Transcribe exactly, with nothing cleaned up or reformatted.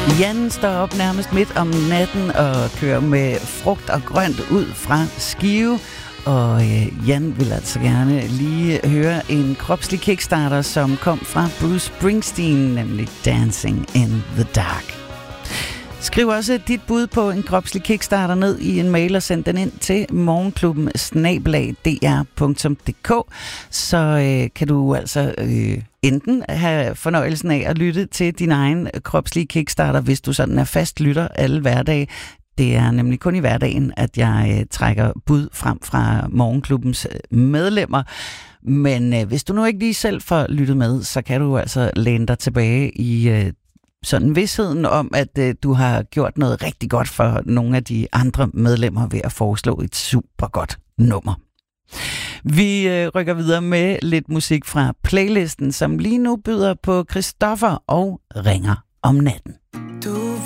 Jan står op nærmest midt om natten og kører med frugt og grønt ud fra Skive. Og øh, Jan vil altså gerne lige høre en kropslig kickstarter, som kom fra Bruce Springsteen, nemlig Dancing in the Dark. Skriv også dit bud på en kropslig kickstarter ned i en mail og send den ind til morgenklubben snabel-a d r punktum d k. Så øh, kan du altså øh, enten have fornøjelsen af at lytte til din egen kropslige kickstarter, hvis du sådan er fast lytter alle hverdage. Det er nemlig kun i hverdagen, at jeg øh, trækker bud frem fra morgenklubbens medlemmer. Men øh, hvis du nu ikke lige selv får lyttet med, så kan du altså læne dig tilbage i øh, sådan vidsheden om, at øh, du har gjort noget rigtig godt for nogle af de andre medlemmer ved at foreslå et super godt nummer. Vi øh, rykker videre med lidt musik fra playlisten, som lige nu byder på Christoffer og Ringer om natten. Du